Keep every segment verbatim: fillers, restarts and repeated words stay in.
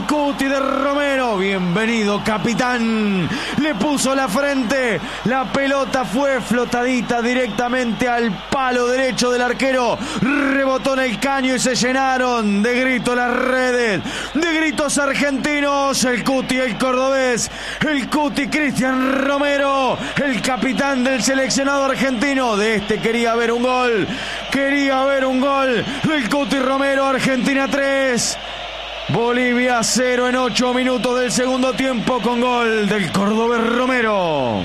el Cuti de Romero. Bienvenido, capitán. Le puso la frente. La pelota fue flotadita directamente al palo derecho del arquero. Rebotó en el caño y se llenaron de gritos las redes. De gritos argentinos. El Cuti, el cordobés. El Cuti Cristian Romero. El capitán del seleccionado argentino. De este quería ver un gol. Quería ver un gol del Cuti Romero. Argentina tres. Bolivia cero en ocho minutos del segundo tiempo con gol del cordobés Romero.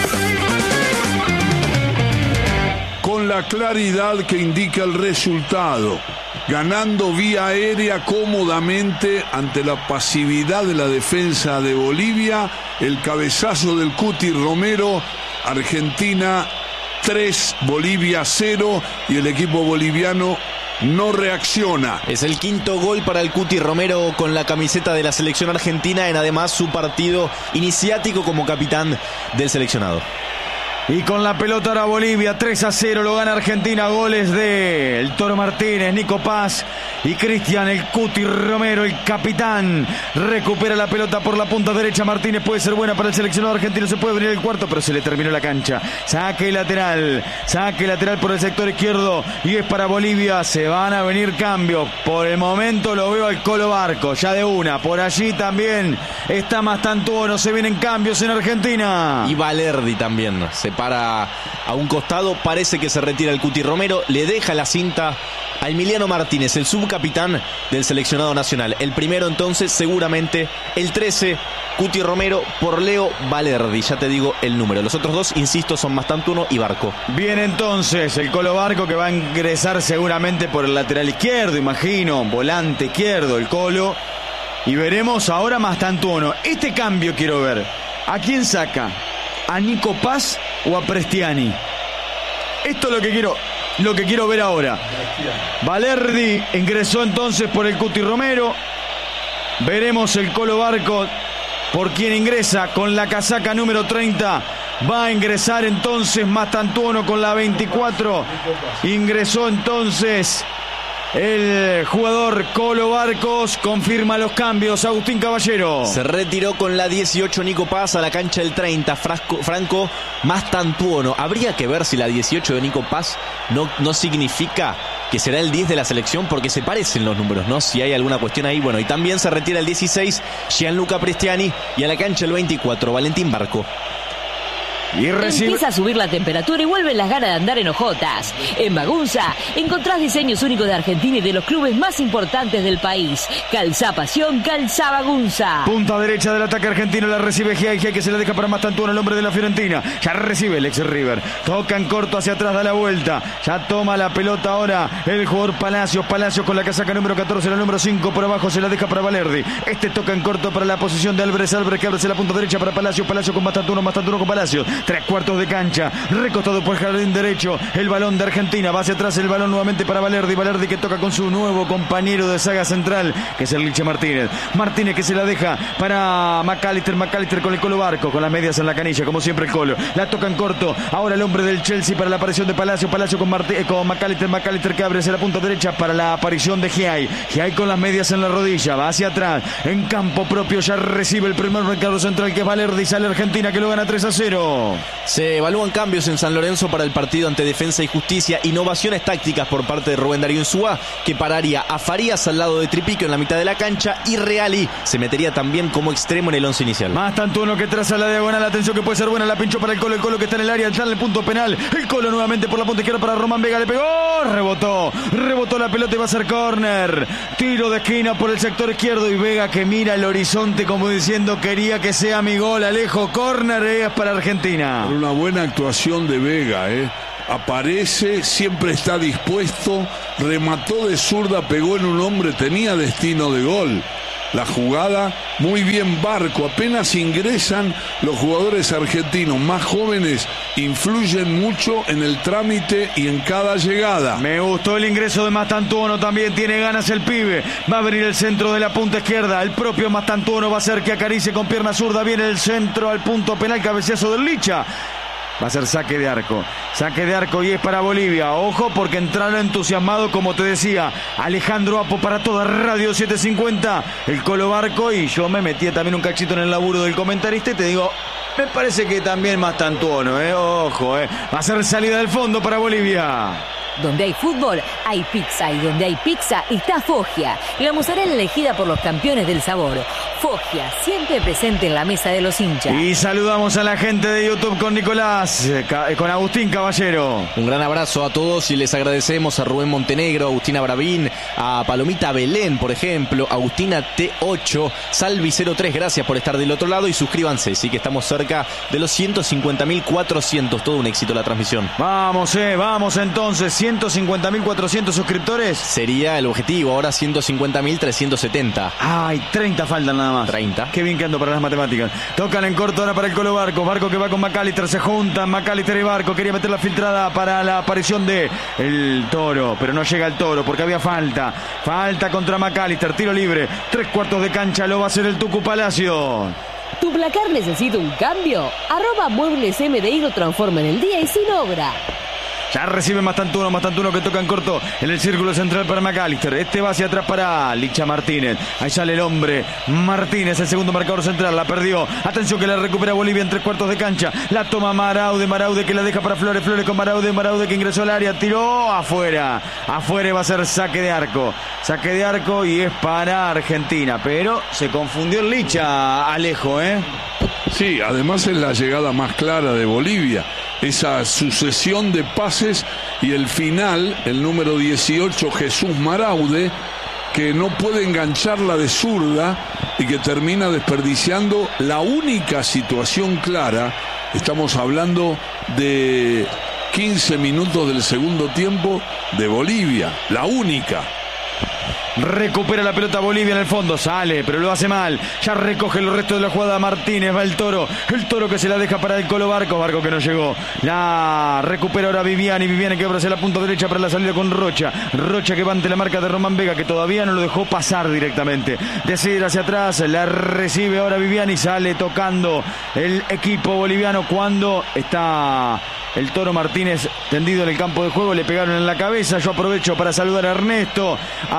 Con la claridad que indica el resultado, ganando vía aérea cómodamente ante la pasividad de la defensa de Bolivia, el cabezazo del Cuti Romero, Argentina tres, Bolivia cero, y el equipo boliviano no reacciona. Es el quinto gol para el Cuti Romero con la camiseta de la selección argentina, en además su partido iniciático como capitán del seleccionado. Y con la pelota ahora Bolivia, tres a cero, lo gana Argentina. Goles de el Toro Martínez, Nico Paz y Cristian el Cuti Romero, el capitán. Recupera la pelota por la punta derecha. Martínez puede ser buena para el seleccionado argentino. Se puede venir el cuarto, pero se le terminó la cancha. Saque lateral, saque lateral por el sector izquierdo. Y es para Bolivia. Se van a venir cambios. Por el momento lo veo al Colo Barco, ya de una. Por allí también está Mastantuono. Se vienen cambios en Argentina. Y Valerdi también se para a un costado, parece que se retira el Cuti Romero, le deja la cinta a Emiliano Martínez, el subcapitán del seleccionado nacional. El primero entonces, seguramente el trece, Cuti Romero por Leo Valerdi, ya te digo el número. Los otros dos, insisto, son Mastantuono y Barco. Bien, entonces, el Colo Barco, que va a ingresar seguramente por el lateral izquierdo, imagino, volante izquierdo el Colo. Y veremos ahora Mastantuono. Este cambio quiero ver. ¿A quién saca? ¿A Nico Paz o a Prestiani? Esto es lo que quiero, lo que quiero ver ahora. Valerdi ingresó entonces por el Cuti Romero. Veremos el Colo Barco por quien ingresa con la casaca número treinta. Va a ingresar entonces Mastantuono con la veinticuatro. Ingresó entonces el jugador Colo Barcos. Confirma los cambios Agustín Caballero. Se retiró con la dieciocho Nico Paz a la cancha el treinta Frasco, Franco Mastantuono. Habría que ver si la dieciocho de Nico Paz no, no significa que será el diez de la selección, porque se parecen los números, ¿no? Si hay alguna cuestión ahí. Bueno, y también se retira el dieciséis Gianluca Prestiani, y a la cancha el veinticuatro Valentín Barco. Y recibe... Empieza a subir la temperatura y vuelven las ganas de andar en hojotas. En Magunza encontrás diseños únicos de Argentina y de los clubes más importantes del país. Calzá Pasión, Calzá Magunza. Punta derecha del ataque argentino, la recibe Giai, Giai que se la deja para Mastantuono, el hombre de la Fiorentina. Ya recibe el ex River. Toca en corto hacia atrás, da la vuelta. Ya toma la pelota ahora el jugador Palacios. Palacios con la casaca número catorce, la número cinco por abajo, se la deja para Valerdi. Este toca en corto para la posición de Álvarez. Álvarez que abre la punta derecha para Palacios. Palacios con Mastantuono, Mastantuono con Palacios. Tres cuartos de cancha, recostado por el jardín derecho, el balón de Argentina, va hacia atrás el balón nuevamente para Valerdi, Valerdi que toca con su nuevo compañero de saga central, que es el Liche Martínez, Martínez que se la deja para McAllister, McAllister con el Colo Barco, con las medias en la canilla, como siempre el Colo, la toca en corto, ahora el hombre del Chelsea para la aparición de Palacio, Palacio con, Martí, eh, con McAllister, McAllister que abre hacia la punta derecha para la aparición de Giai, Giai con las medias en la rodilla, va hacia atrás, en campo propio, ya recibe el primer mercado central que es Valerdi, sale Argentina que lo gana tres a cero. Se evalúan cambios en San Lorenzo para el partido ante Defensa y Justicia. Innovaciones tácticas por parte de Rubén Darío Insúa, que pararía a Farías al lado de Tripico en la mitad de la cancha, y Reali se metería también como extremo en el once inicial. Mastantuono que traza la diagonal, atención que puede ser buena, la pinchó para el Colo, el Colo que está en el área, está en el punto penal, el Colo nuevamente por la punta izquierda para Román Vega, le pegó, rebotó, rebotó la pelota y va a ser córner, tiro de esquina por el sector izquierdo, y Vega que mira el horizonte como diciendo quería que sea mi gol, Alejo, córner es para Argentina. Una buena actuación de Vega, ¿eh? Aparece, siempre está dispuesto, remató de zurda, pegó en un hombre, tenía destino de gol. La jugada, muy bien Barco, apenas ingresan los jugadores argentinos más jóvenes, influyen mucho en el trámite y en cada llegada. Me gustó el ingreso de Mastantuono, también tiene ganas el pibe, va a venir el centro de la punta izquierda, el propio Mastantuono va a hacer que acaricie con pierna zurda, viene el centro al punto penal, cabeceazo del Licha. Va a ser saque de arco. Saque de arco y es para Bolivia. Ojo porque entraron entusiasmado, como te decía, Alejandro Apo para toda Radio setecientos cincuenta. El Colo Barco, y yo me metí también un cachito en el laburo del comentarista y te digo, me parece que también más tantuono, eh. Ojo, eh. Va a ser salida del fondo para Bolivia. Donde hay fútbol, hay pizza. Y donde hay pizza, está Foggia. La mozzarella elegida por los campeones del sabor. Foggia, siempre presente en la mesa de los hinchas. Y saludamos a la gente de YouTube con Nicolás, eh, con Agustín Caballero. Un gran abrazo a todos y les agradecemos a Rubén Montenegro, a Agustina Bravín, a Palomita Belén, por ejemplo, Agustina T ocho, Salvi cero tres, gracias por estar del otro lado y suscríbanse, sí que estamos cerca de los ciento cincuenta mil cuatrocientos, todo un éxito la transmisión. Vamos, eh, vamos entonces, ciento cincuenta mil cuatrocientos suscriptores. Sería el objetivo, ahora ciento cincuenta mil trescientos setenta. Ay, treinta faltan nada más. treinta. Qué bien que ando para las matemáticas. Tocan en corto ahora para el Colo Barco. Barco que va con McAllister, se juntan McAllister y Barco. Quería meter la filtrada para la aparición de el Toro, pero no llega el Toro porque había falta. Falta contra McAllister, tiro libre. Tres cuartos de cancha, lo va a hacer el Tucu Palacio. ¿Tu placar necesita un cambio? Arroba Muebles M D I lo transforma en el día y sin obra. Ya recibe Mastantuno, Mastantuno que toca en corto en el círculo central para McAllister. Este va hacia atrás para Licha Martínez. Ahí sale el hombre Martínez, el segundo marcador central. La perdió. Atención que la recupera Bolivia en tres cuartos de cancha. La toma Maraude, Maraude que la deja para Flores. Flores con Maraude, Maraude que ingresó al área. Tiró afuera. Afuera va a ser saque de arco. Saque de arco y es para Argentina. Pero se confundió el Licha, Alejo, ¿eh? Sí, además es la llegada más clara de Bolivia. Esa sucesión de pases y el final, el número dieciocho, Jesús Maraude, que no puede engancharla de zurda y que termina desperdiciando la única situación clara. Estamos hablando de quince minutos del segundo tiempo de Bolivia, la única. Recupera la pelota Bolivia en el fondo, sale, pero lo hace mal. Ya recoge el resto de la jugada Martínez, va el Toro. El Toro que se la deja para el Colo Barco, Barco que no llegó. La recupera ahora Viviani, Viviani que abre hacia la punta derecha para la salida con Rocha. Rocha que va ante la marca de Román Vega, que todavía no lo dejó pasar directamente. Decide hacia atrás, la recibe ahora Viviani, sale tocando el equipo boliviano cuando está el Toro Martínez tendido en el campo de juego. Le pegaron en la cabeza. Yo aprovecho para saludar a Ernesto,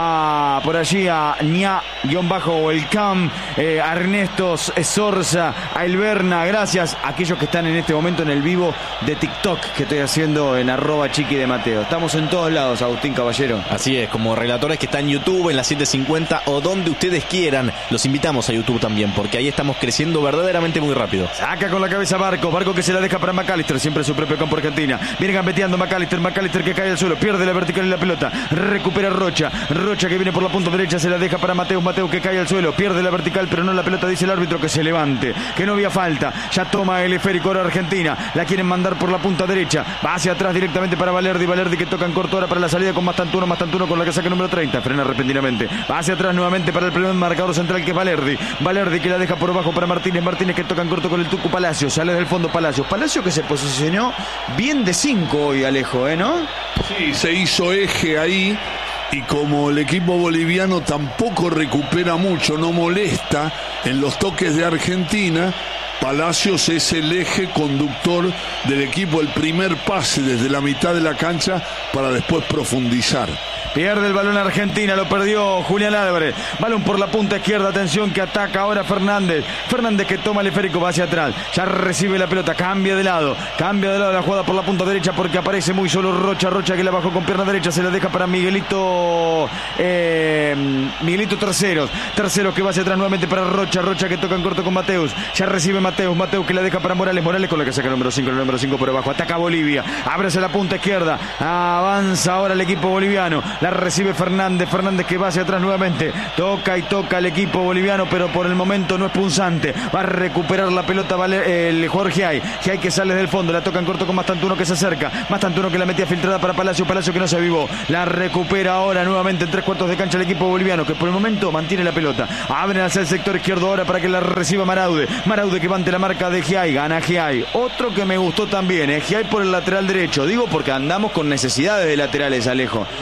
a por allí a Ña guión bajo el Cam, eh, a Ernesto Sorza, a Elberna, gracias a aquellos que están en este momento en el vivo de TikTok que estoy haciendo en arroba Chiqui de Mateo. Estamos en todos lados, Agustín Caballero. Así es, como relatores que están en YouTube, en la setecientos cincuenta o donde ustedes quieran, los invitamos a YouTube también, porque ahí estamos creciendo verdaderamente muy rápido. Saca con la cabeza Barco, Barco que se la deja para McAllister, siempre su propio campo Argentina. Viene gambeteando McAllister, McAllister que cae al suelo, pierde la vertical en la pelota, recupera Rocha, Rocha que viene por la punta derecha, se la deja para Mateus, Mateus que cae al suelo, pierde la vertical pero no la pelota, dice el árbitro que se levante, que no había falta. Ya toma el esférico ahora Argentina, la quieren mandar por la punta derecha, va hacia atrás directamente para Valerdi, Valerdi que toca en corto ahora para la salida con Mastantuno, Mastantuno con la que saca el número treinta, frena repentinamente, va hacia atrás nuevamente para el primer marcador central que es Valerdi, Valerdi que la deja por abajo para Martínez, Martínez que toca en corto con el Tucu Palacio, sale del fondo Palacio, Palacio que se posicionó bien de cinco hoy, Alejo, ¿eh? ¿No? Sí, se hizo eje ahí. Y como el equipo boliviano tampoco recupera mucho, no molesta en los toques de Argentina, Palacios es el eje conductor del equipo, el primer pase desde la mitad de la cancha para después profundizar. Pierde el balón Argentina, lo perdió Julián Álvarez. Balón por la punta izquierda, atención que ataca ahora Fernández. Fernández que toma el esférico, va hacia atrás. Ya recibe la pelota, cambia de lado. Cambia de lado la jugada por la punta derecha porque aparece muy solo Rocha. Rocha que la bajó con pierna derecha, se la deja para Miguelito. Eh, Miguelito Terceros. Terceros que va hacia atrás nuevamente para Rocha. Rocha que toca en corto con Mateus. Ya recibe Mateus. Mateus que la deja para Morales. Morales con la que saca el número cinco. El número cinco por abajo. Ataca Bolivia. Ábrese la punta izquierda. Avanza ahora el equipo boliviano. La recibe Fernández, Fernández que va hacia atrás nuevamente, toca y toca el equipo boliviano, pero por el momento no es punzante, va a recuperar la pelota vale, el jugador Giai, Giai que sale del fondo, la toca en corto con Mastantuno que se acerca, Mastantuno que la metía filtrada para Palacio, Palacio que no se avivó, la recupera ahora nuevamente en tres cuartos de cancha el equipo boliviano, que por el momento mantiene la pelota, abren hacia el sector izquierdo ahora para que la reciba Maraude, Maraude que va ante la marca de Giai, gana Giai, otro que me gustó también, eh, Giai por el lateral derecho, digo porque andamos con necesidades de laterales, Alejo, me parece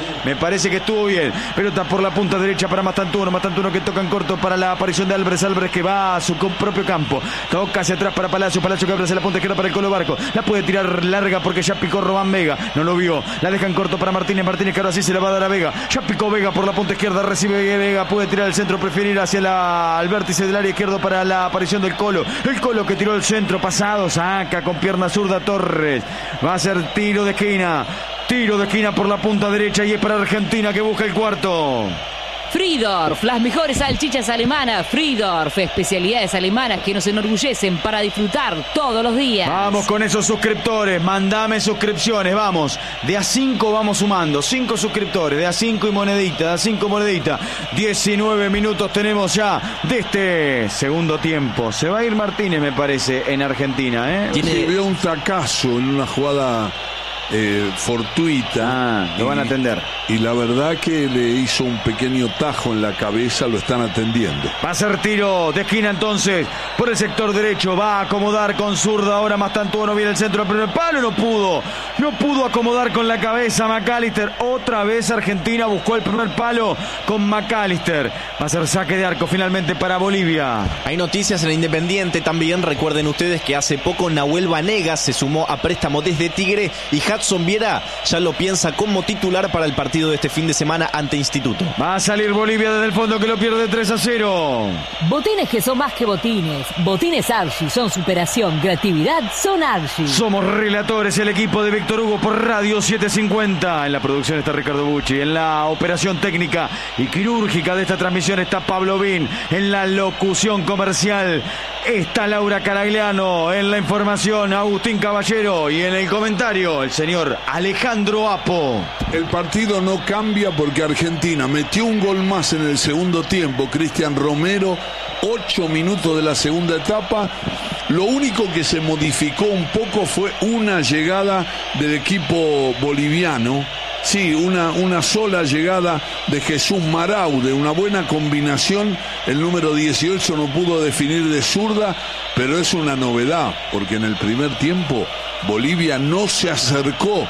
parece que estuvo bien. Pelota por la punta derecha para Mastantuono. Mastantuono que toca en corto para la aparición de Álvarez. Álvarez que va a su propio campo. Toca hacia atrás para Palacio. Palacio que abre hacia la punta izquierda para el Colo Barco. La puede tirar larga porque ya picó Román Vega. No lo vio. La deja en corto para Martínez. Martínez que ahora sí se la va a dar a Vega. Ya picó Vega por la punta izquierda. Recibe Vega. Puede tirar el centro. Prefiere ir hacia la, al vértice del área izquierdo para la aparición del Colo. El Colo que tiró el centro pasado. Saca con pierna zurda Torres. Va a ser tiro de esquina. Tiro de esquina por la punta derecha y es para Argentina que busca el cuarto. Friedorf, las mejores salchichas alemanas. Friedorf, especialidades alemanas que nos enorgullecen para disfrutar todos los días. Vamos con esos suscriptores, mandame suscripciones, vamos. De a cinco vamos sumando, cinco suscriptores, de a cinco y monedita, de a cinco monedita. diecinueve minutos tenemos ya de este segundo tiempo. Se va a ir Martínez, me parece, en Argentina, ¿eh? Tiene... Se vio un fracaso en una jugada... Eh, fortuita. Ah, lo van a atender. Y la verdad que le hizo un pequeño tajo en la cabeza, lo están atendiendo. Va a ser tiro de esquina entonces por el sector derecho, va a acomodar con zurda ahora Mastantuono, viene el centro del primer palo, no pudo, no pudo acomodar con la cabeza McAllister. Otra vez Argentina buscó el primer palo con McAllister. Va a ser saque de arco finalmente para Bolivia. Hay noticias en el Independiente también. Recuerden ustedes que hace poco Nahuel Vanegas se sumó a préstamo desde Tigre y Hudson Viera ya lo piensa como titular para el partido de este fin de semana ante Instituto. Va a salir Bolivia desde el fondo que lo pierde tres a cero. Botines que son más que botines. Botines Archie son superación, creatividad son Archie. Somos relatores, el equipo de Víctor Hugo por Radio setecientos cincuenta. En la producción está Ricardo Bucci. En la operación técnica y quirúrgica de esta transmisión está Pablo Bin. En la locución comercial está Laura Caragliano. En la información Agustín Caballero. Y en el comentario el señor Alejandro Apo. El partido no cambia porque Argentina metió un gol más en el segundo tiempo. Cristian Romero, ocho minutos de la segunda etapa. Lo único que se modificó un poco fue una llegada del equipo boliviano. Sí, una, una sola llegada de Jesús Marau, de una buena combinación. El número dieciocho no pudo definir de zurda, pero es una novedad, porque en el primer tiempo Bolivia no se acercó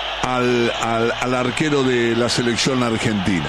al, al, al arquero de la selección argentina.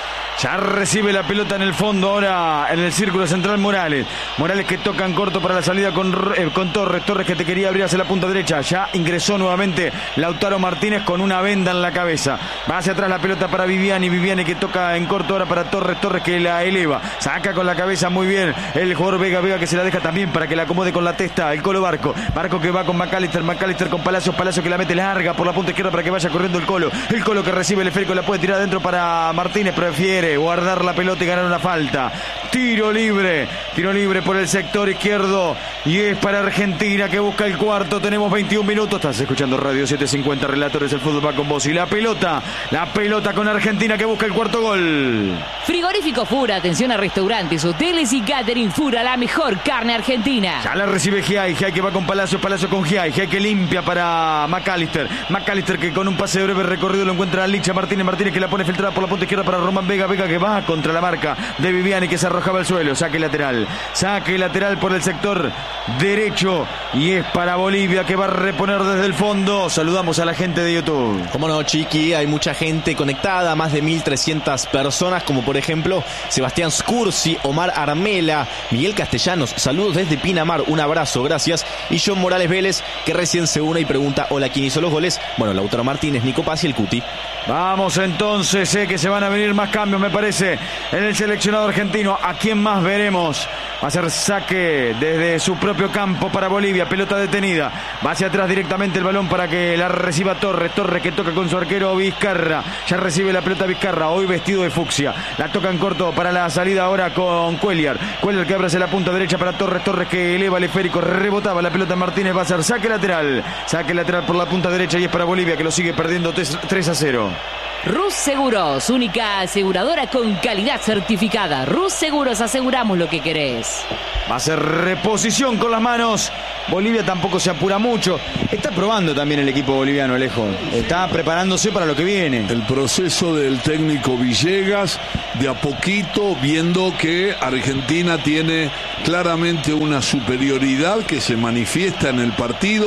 Ya recibe la pelota en el fondo ahora en el círculo central Morales. Morales que toca en corto para la salida con, eh, con Torres. Torres que te quería abrir hacia la punta derecha. Ya ingresó nuevamente Lautaro Martínez con una venda en la cabeza. Va hacia atrás la pelota para Viviani. Viviani que toca en corto ahora para Torres. Torres que la eleva. Saca con la cabeza muy bien el jugador Vega. Vega que se la deja también para que la acomode con la testa el Colo Barco. Barco que va con McAllister. McAllister con Palacios. Palacios que la mete larga por la punta izquierda para que vaya corriendo el Colo. El Colo que recibe el esférico. La puede tirar adentro para Martínez. Prefiere guardar la pelota y ganar una falta. Tiro libre, tiro libre por el sector izquierdo y es para Argentina que busca el cuarto. Tenemos veintiún minutos. Estás escuchando Radio setecientos cincuenta, relatores del fútbol va con vos. Y la pelota, la pelota con Argentina que busca el cuarto gol. Frigorífico Fura, atención a restaurantes, hoteles y catering. Fura, la mejor carne argentina. Ya la recibe Giai, Giai que va con Palacio, Palacio con Giai, Giai que limpia para McAllister. McAllister que con un pase de breve recorrido lo encuentra a Licha Martínez. Martínez que la pone filtrada por la punta izquierda para Román Vega. Vega que va contra la marca de Viviani que se arrojaba al suelo. Saque lateral, saque lateral por el sector derecho y es para Bolivia que va a reponer desde el fondo. Saludamos a la gente de YouTube. Cómo no, Chiqui, hay mucha gente conectada, más de mil trescientas personas, como por ejemplo Sebastián Scursi, Omar Armela, Miguel Castellanos, saludos desde Pinamar, un abrazo, gracias. Y John Morales Vélez, que recién se une y pregunta, hola, ¿quién hizo los goles? Bueno, Lautaro Martínez, Nico Paz y el Cuti. Vamos entonces, sé que se van a venir más cambios, me parece, en el seleccionado argentino. ¿A quién más veremos? Va a ser saque desde su propio campo para Bolivia, pelota detenida. Va hacia atrás directamente el balón para que la reciba Torres. Torres que toca con su arquero Vizcarra. Ya recibe la pelota Vizcarra, hoy vestido de fucsia. La toca en corto para la salida ahora con Cuellar. Cuellar que abre hacia la punta derecha para Torres. Torres que eleva el esférico, rebotaba la pelota Martínez. Va a ser saque lateral. Saque lateral por la punta derecha y es para Bolivia que lo sigue perdiendo tres a cero. Rus Seguros, única aseguradora con calidad certificada. Rus Seguros, aseguramos lo que querés. Va a ser reposición con las manos. Bolivia tampoco se apura mucho. Está probando también el equipo boliviano, Alejo. Está preparándose para lo que viene. El proceso del técnico Villegas, de a poquito, viendo que Argentina tiene claramente una superioridad que se manifiesta en el partido.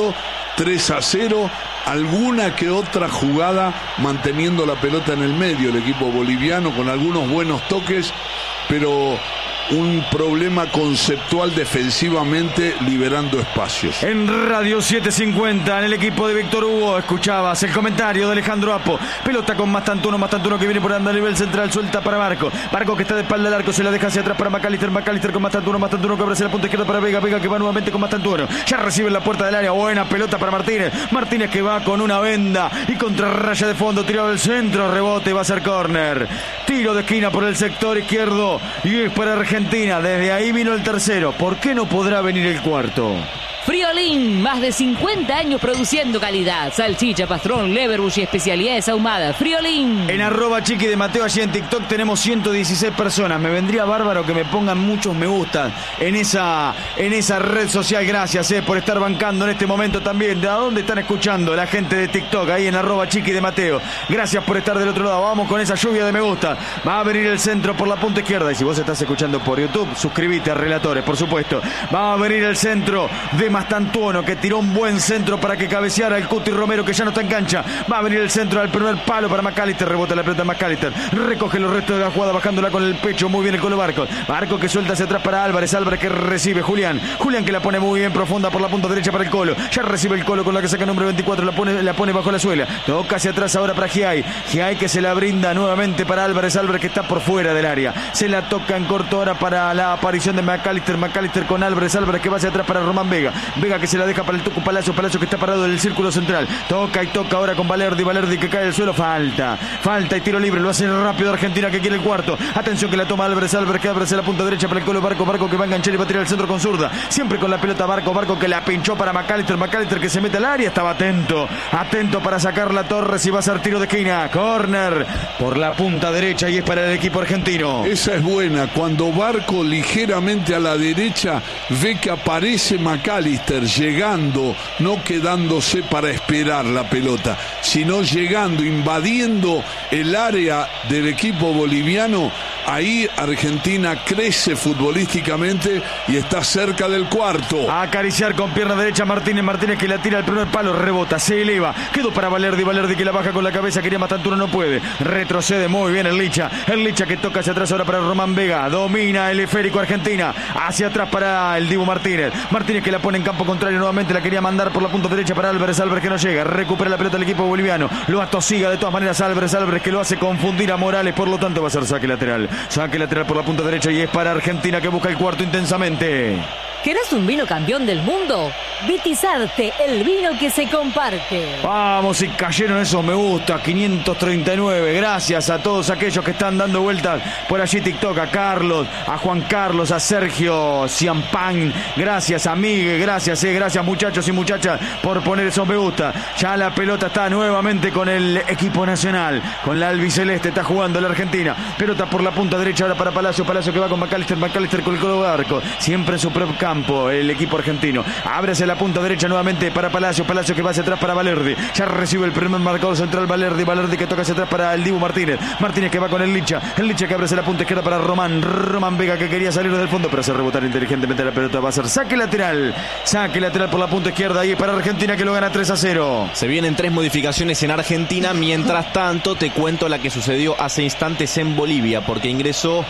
tres a cero, alguna que otra jugada manteniendo la pelota en el medio el equipo boliviano con algunos buenos toques, pero un problema conceptual defensivamente, liberando espacios. En Radio setecientos cincuenta, en el equipo de Víctor Hugo, escuchabas el comentario de Alejandro Apo. Pelota con Mastantuono, Mastantuono que viene por andar a nivel central, suelta para Barco. Barco que está de espalda al arco, se la deja hacia atrás para McAllister. McAllister con Mastantuono, Mastantuono que abre hacia la punta izquierda para Vega. Vega que va nuevamente con Mastantuono. Ya recibe en la puerta del área, buena pelota para Martínez. Martínez que va con una venda y contra raya de fondo, tirado del centro, rebote, va a ser córner. Tiro de esquina por el sector izquierdo y es para Argentina. Desde ahí vino el tercero. ¿Por qué no podrá venir el cuarto? Friolín, más de cincuenta años produciendo calidad. Salchicha, pastrón, leverbush y especialidades ahumadas. Friolín. En arroba chiqui de Mateo, allí en TikTok tenemos ciento dieciséis personas. Me vendría bárbaro que me pongan muchos me gusta en esa, en esa red social. Gracias eh, por estar bancando en este momento también. ¿De dónde están escuchando la gente de TikTok? Ahí en arroba chiqui de Mateo. Gracias por estar del otro lado. Vamos con esa lluvia de me gusta. Va a venir el centro por la punta izquierda. Y si vos estás escuchando por YouTube, suscríbete a Relatores, por supuesto. Va a venir el centro de Mastantuono, que tiró un buen centro para que cabeceara el Cuti Romero, que ya no está en cancha. Va a venir el centro al primer palo para McAllister. Rebota la pelota McAllister. Recoge los restos de la jugada bajándola con el pecho. Muy bien el Colo Barco. Barco que suelta hacia atrás para Álvarez. Álvarez que recibe Julián. Julián que la pone muy bien profunda por la punta derecha para el Colo. Ya recibe el Colo con la que saca número veinticuatro. La pone, la pone bajo la suela. Toca hacia atrás ahora para Giai. Giai que se la brinda nuevamente para Álvarez. Álvarez que está por fuera del área. Se la toca en corto ahora para la aparición de McAllister. McAllister con Álvarez. Álvarez que va hacia atrás para Román Vega. Vega que se la deja para el Tucu Palacio. Palacio que está parado en el círculo central. Toca y toca ahora con Valerdi. Valerdi que cae al suelo. Falta. Falta y tiro libre. Lo hace rápido Argentina que quiere el cuarto. Atención que la toma Álvarez. Álvarez que abre hacia la punta derecha para el Colo Barco. Barco que va a enganchar y va a tirar el centro con zurda. Siempre con la pelota Barco. Barco que la pinchó para McAllister. McAllister que se mete al área. Estaba atento. Atento para sacar la Torres y va a ser tiro de esquina. Corner por la punta derecha y es para el equipo argentino. Esa es buena. Cuando Barco ligeramente a la derecha ve que aparece McAllister llegando, no quedándose para esperar la pelota, sino llegando, invadiendo el área del equipo boliviano. Ahí Argentina crece futbolísticamente y está cerca del cuarto. A acariciar con pierna derecha Martínez. Martínez que la tira al primer palo, rebota, se eleva. Quedó para Valerdi. Valerdi que la baja con la cabeza. Quería Mastantuono, no puede. Retrocede muy bien el Licha. El Licha que toca hacia atrás ahora para Román Vega. Domina el esférico Argentina. Hacia atrás para el Dibu Martínez. Martínez que la pone en campo contrario nuevamente. La quería mandar por la punta derecha para Álvarez. Álvarez que no llega. Recupera la pelota el equipo boliviano. Lo atosiga de todas maneras Álvarez. Álvarez que lo hace confundir a Morales. Por lo tanto va a ser saque lateral. Saque lateral por la punta derecha y es para Argentina que busca el cuarto intensamente. ¿Querés un vino campeón del mundo? Vitizarte, el vino que se comparte. Vamos, y cayeron esos me gusta, quinientos treinta y nueve. Gracias a todos aquellos que están dando vueltas por allí TikTok. A Carlos, a Juan Carlos, a Sergio Ciampán. Gracias a Miguel, gracias, eh, gracias muchachos y muchachas por poner esos me gusta. Ya la pelota está nuevamente con el equipo nacional, con la albiceleste, está jugando la Argentina. Pelota por la punta derecha ahora para Palacio. Palacio que va con McAllister. McAllister con el Colo Barco. Siempre en su propio campo el equipo argentino. Abre hacia la punta derecha nuevamente para Palacio. Palacio que va hacia atrás para Valerdi. Ya recibe el primer marcador central Valerdi. Valerdi que toca hacia atrás para el Dibu Martínez. Martínez que va con el Licha. El Licha que abre hacia la punta izquierda para Román. Román Vega que quería salir del fondo, pero hace rebotar inteligentemente la pelota. Va a ser saque lateral. Saque lateral por la punta izquierda y para Argentina que lo gana tres a cero. Se vienen tres modificaciones en Argentina. Mientras tanto, te cuento la que sucedió hace instantes en Bolivia, porque ingresó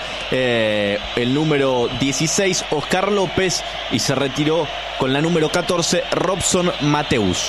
eh, el número dieciséis, Oscar López, y se retiró con la número catorce, Robson Mateus.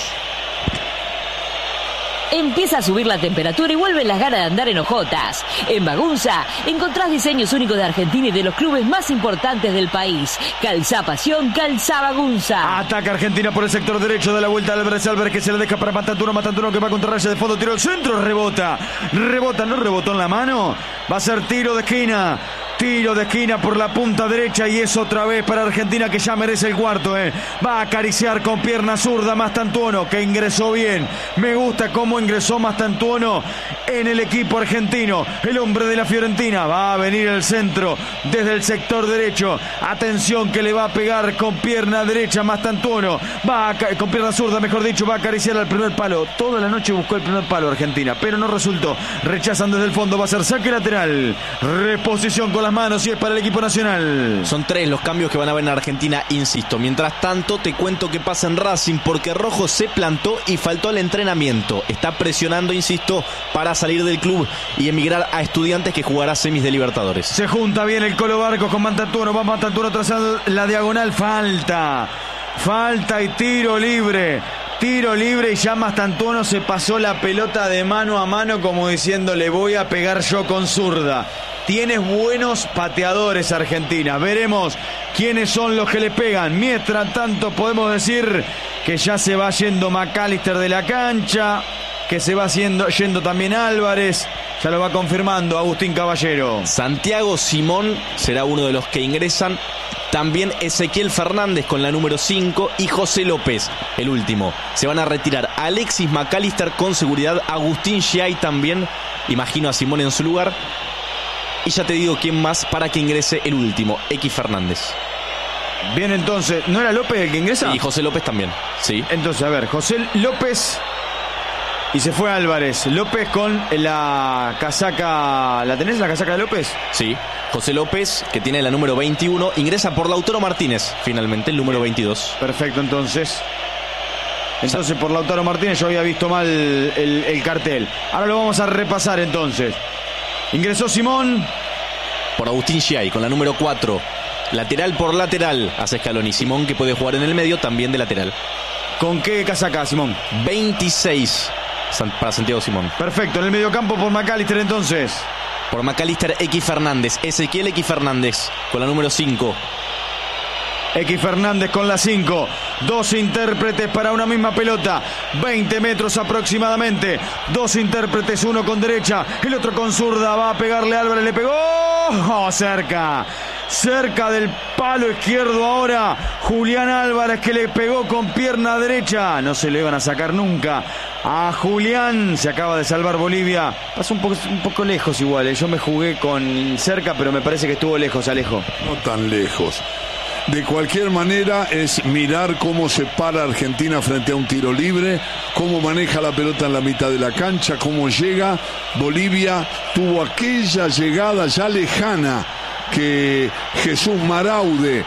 Empieza a subir la temperatura y vuelven las ganas de andar en hojotas. En Bagunza encontrás diseños únicos de Argentina y de los clubes más importantes del país. Calzá Pasión, calzá Bagunza. Ataca Argentina por el sector derecho de la vuelta. Álvarez, Álvarez que se le deja para Mastantuono. Mastantuono que va contra raya de fondo. Tiro al centro, rebota. Rebota, no rebotó en la mano. Va a ser tiro de esquina. Tiro de esquina por la punta derecha y es otra vez para Argentina que ya merece el cuarto. Eh. Va a acariciar con pierna zurda Mastantuono que ingresó bien. Me gusta cómo ingresó Mastantuono en el equipo argentino. El hombre de la Fiorentina. Va a venir el centro desde el sector derecho. Atención que le va a pegar con pierna derecha Mastantuono. Va a, con pierna zurda, mejor dicho, va a acariciar al primer palo. Toda la noche buscó el primer palo Argentina, pero no resultó. Rechazan desde el fondo. Va a ser saque lateral. Reposición con la las manos y es para el equipo nacional. Son tres los cambios que van a haber en Argentina, insisto. Mientras tanto, te cuento qué pasa en Racing, porque Rojo se plantó y faltó al entrenamiento. Está presionando, insisto, para salir del club y emigrar a Estudiantes, que jugará semis de Libertadores. Se junta bien el Colo Barcos con Mastantuono. Va Mastantuono trazando la diagonal. Falta. Falta y tiro libre. Tiro libre y ya Mastantuono se pasó la pelota de mano a mano como diciendo le voy a pegar yo con zurda. Tienes buenos pateadores Argentina. Veremos quiénes son los que le pegan. Mientras tanto podemos decir que ya se va yendo McAllister de la cancha, que se va yendo, yendo también Álvarez. Ya lo va confirmando Agustín Caballero. Santiago Simón será uno de los que ingresan. También Ezequiel Fernández con la número cinco y José López, el último. Se van a retirar Alexis McAllister con seguridad, Agustín Giay también, imagino a Simón en su lugar. Y ya te digo quién más para que ingrese el último, X Fernández. Bien, entonces, ¿no era López el que ingresa? Y José López también, sí. Entonces, a ver, José López y se fue Álvarez. López con la casaca, ¿la tenés la casaca de López? Sí. José López, que tiene la número veintiuno, ingresa por Lautaro Martínez, finalmente, el número veintidós. Perfecto, entonces. Entonces, por Lautaro Martínez yo había visto mal el, el, el cartel. Ahora lo vamos a repasar, entonces. Ingresó Simón. Por Agustín Giay, con la número cuatro. Lateral por lateral, hace Scaloni. Simón, que puede jugar en el medio, también de lateral. ¿Con qué casaca, Simón? veintiséis para Santiago Simón. Perfecto, en el mediocampo por McAllister, entonces. Por McAllister, X Fernández. Ezequiel X Fernández con la número cinco. X Fernández con la cinco. Dos intérpretes para una misma pelota. veinte metros aproximadamente. Dos intérpretes, uno con derecha, el otro con zurda. Va a pegarle a Álvarez, le pegó. Oh, cerca. Cerca del palo izquierdo ahora. Julián Álvarez, que le pegó con pierna derecha. No se le iban a sacar nunca a Julián. Se acaba de salvar Bolivia. Pasó un poco, un poco lejos igual. ¿eh? Yo me jugué con cerca, pero me parece que estuvo lejos, Alejo. No tan lejos. De cualquier manera es mirar cómo se para Argentina frente a un tiro libre, cómo maneja la pelota en la mitad de la cancha, cómo llega. Bolivia tuvo aquella llegada ya lejana que Jesús Maraude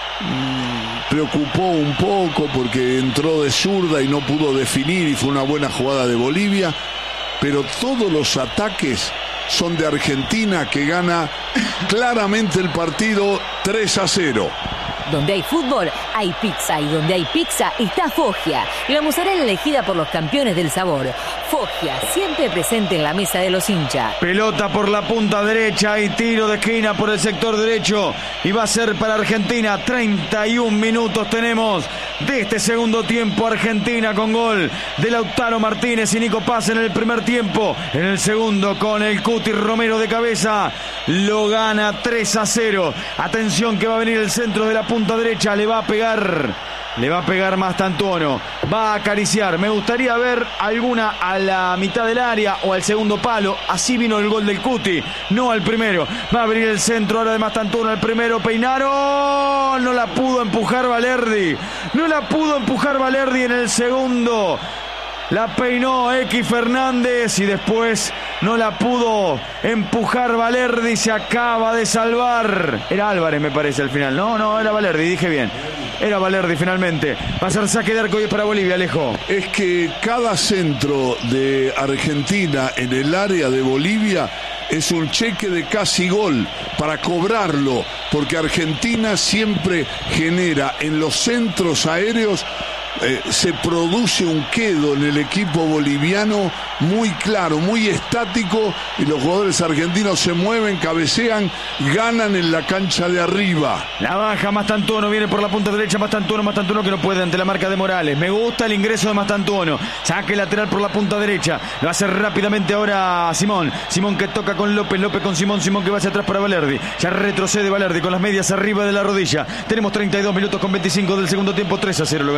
mmm, preocupó un poco porque entró de zurda y no pudo definir y fue una buena jugada de Bolivia, pero todos los ataques son de Argentina, que gana claramente el partido tres a cero. Donde hay fútbol, hay pizza, y donde hay pizza está Foggia, la mozzarella elegida por los campeones del sabor. Foggia, siempre presente en la mesa de los hinchas. Pelota por la punta derecha y tiro de esquina por el sector derecho. Y va a ser para Argentina. treinta y un minutos tenemos de este segundo tiempo. Argentina con gol de Lautaro Martínez y Nico Paz en el primer tiempo. En el segundo, con el Cuti Romero de cabeza, lo gana tres a cero. Atención que va a venir el centro de la punta derecha. Le va a pegar. Le va a pegar Mastantuono. Va a acariciar. Me gustaría ver alguna a la mitad del área o al segundo palo. Así vino el gol del Cuti, no al primero. Va a abrir el centro ahora de Mastantuono. Al primero peinaron. No la pudo empujar Valerdi. No la pudo empujar Valerdi en el segundo. La peinó X Fernández y después no la pudo empujar Valerdi. Se acaba de salvar. Era Álvarez, me parece, al final. No, no, era Valerdi, dije bien. Era Valerdi finalmente. Va a ser saque de arco y es para Bolivia, Alejo. Es que cada centro de Argentina en el área de Bolivia es un cheque de casi gol para cobrarlo, porque Argentina siempre genera en los centros aéreos. Eh, se produce un quedo en el equipo boliviano muy claro, muy estático, y los jugadores argentinos se mueven, cabecean, ganan en la cancha de arriba. La baja Mastantuono, viene por la punta derecha Mastantuono, Mastantuono que no puede ante la marca de Morales. Me gusta el ingreso de Mastantuono. Saque lateral por la punta derecha. Lo hace rápidamente ahora Simón. Simón que toca con López, López con Simón, Simón que va hacia atrás para Valerdi. Ya retrocede Valerdi con las medias arriba de la rodilla. Tenemos treinta y dos minutos con veinticinco del segundo tiempo. tres a cero lo gana Argentina.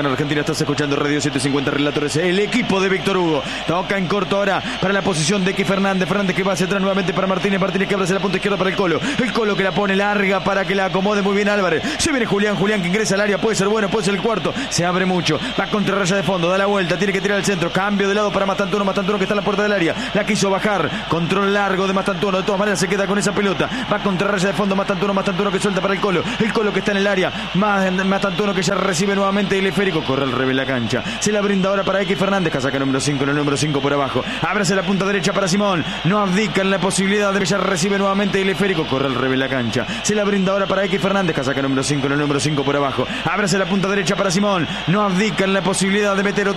estás escuchando Radio setecientos cincuenta Relatores, el equipo de Víctor Hugo. Toca en corto ahora para la posición de X Fernández. Fernández que va hacia atrás nuevamente para Martínez. Martínez que abre hacia la punta izquierda para el Colo. El Colo que la pone larga para que la acomode muy bien Álvarez. Se viene Julián. Julián que ingresa al área. Puede ser bueno, puede ser el cuarto. Se abre mucho. Va contra raya de fondo. Da la vuelta. Tiene que tirar al centro. Cambio de lado para Mastantuono. Mastantuono que está en la puerta del área. La quiso bajar. Control largo de Mastantuono. De todas maneras se queda con esa pelota. Va contra raya de fondo. Mastantuono. Mastantuono que suelta para el Colo. El Colo que está en el área. Más Mastantuono que ya recibe nuevamente el esférico. Corre al revés la cancha. Se la brinda ahora para X Fernández. Casaca número cinco en el número cinco por abajo. Ábrase la punta derecha para Simón. No abdica en la posibilidad de que ya recibe nuevamente el esférico. Corre al revés la cancha. Se la brinda ahora para X Fernández. Casaca número cinco en el número cinco por abajo. Ábrase la punta derecha para Simón. No abdica en la posibilidad de meter